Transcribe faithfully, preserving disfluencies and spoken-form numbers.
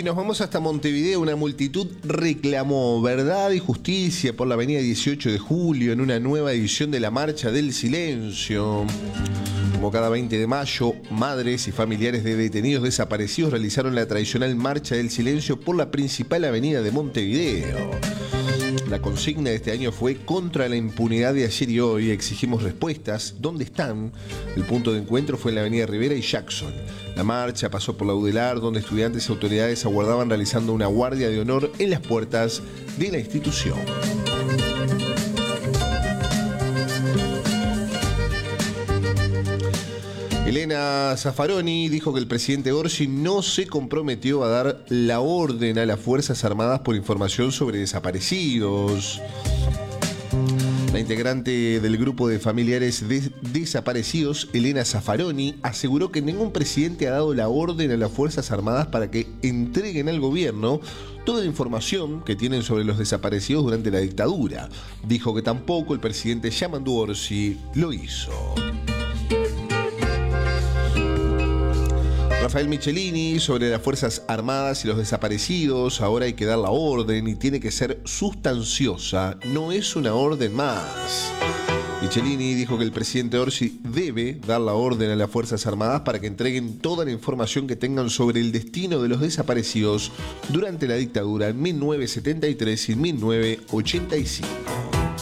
nos vamos hasta Montevideo. Una multitud reclamó verdad y justicia por la avenida dieciocho de julio en una nueva edición de la Marcha del Silencio. Como cada veinte de mayo, madres y familiares de detenidos desaparecidos realizaron la tradicional Marcha del Silencio por la principal avenida de Montevideo. La consigna de este año fue contra la impunidad de ayer y hoy. Exigimos respuestas. ¿Dónde están? El punto de encuentro fue en la avenida Rivera y Jackson. La marcha pasó por la Udelar, donde estudiantes y autoridades aguardaban realizando una guardia de honor en las puertas de la institución. Elena Zaffaroni dijo que el presidente Orsi no se comprometió a dar la orden a las Fuerzas Armadas por información sobre desaparecidos. La integrante del grupo de familiares de desaparecidos, Elena Zaffaroni, aseguró que ningún presidente ha dado la orden a las Fuerzas Armadas para que entreguen al gobierno toda la información que tienen sobre los desaparecidos durante la dictadura. Dijo que tampoco el presidente Yamandu Orsi lo hizo. Rafael Michelini sobre las Fuerzas Armadas y los desaparecidos. Ahora hay que dar la orden y tiene que ser sustanciosa, no es una orden más. Michelini dijo que el presidente Orsi debe dar la orden a las Fuerzas Armadas para que entreguen toda la información que tengan sobre el destino de los desaparecidos durante la dictadura en mil novecientos setenta y tres y mil novecientos ochenta y cinco.